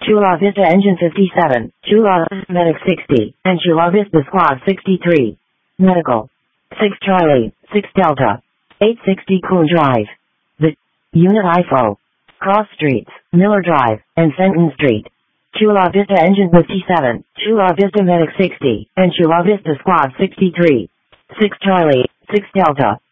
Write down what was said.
Chula Vista Engine 57, Chula Medic 60, and Chula Vista Squad 63. Medical. 6 Charlie, 6 Delta. 860 Coon Drive. The Unit IFO. Cross Streets, Miller Drive, and Fenton Street. Chula Vista Engine 57, Chula Vista Medic 60, and Chula Vista Squad 63. 6 Charlie, 6 Delta.